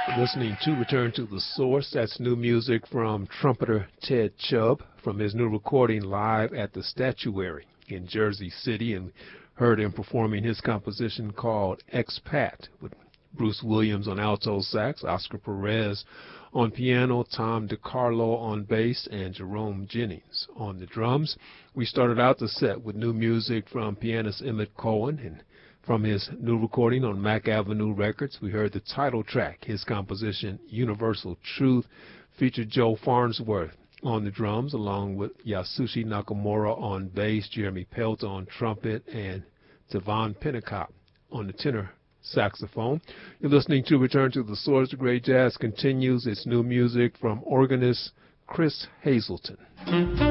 Listening to Return to the Source. That's new music from trumpeter Ted Chubb from his new recording live at the Statuary in Jersey City, and heard him performing his composition called Expat with Bruce Williams on alto sax, Oscar Perez on piano, Tom DiCarlo on bass, and Jerome Jennings on the drums. We started out the set with new music from pianist Emmett Cohen, and from his new recording on Mack Avenue Records, we heard the title track. His composition, Universal Truth, featured Joe Farnsworth on the drums, along with Yasushi Nakamura on bass, Jeremy Pelt on trumpet, and Tavon Pennicott on the tenor saxophone. You're listening to Return to the Source. The Great Jazz continues. Its new music from organist Chris Hazelton.